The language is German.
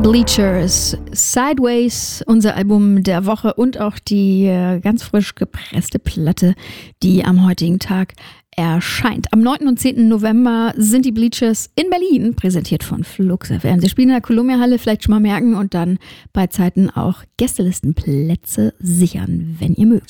Bleachers, Sideways, unser Album der Woche und auch die ganz frisch gepresste Platte, die am heutigen Tag erscheint. Am 9. und 10. November sind die Bleachers in Berlin, präsentiert von Flux FM. Sie spielen in der Columbia-Halle, vielleicht schon mal merken, und dann bei Zeiten auch Gästelistenplätze sichern, wenn ihr mögt.